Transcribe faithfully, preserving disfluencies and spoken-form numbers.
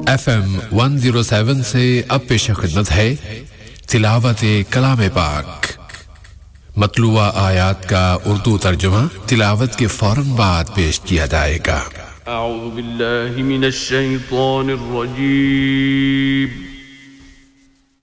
F M one zero seven से अब पेश खिदमत है तिलावत कलाम पाक। मतलूआ आयात का उर्दू तर्जुमा तिलावत के फौरन बाद पेश किया जाएगा। अऊज़ु बिल्लाहि मिनश शैतानिर रजीम।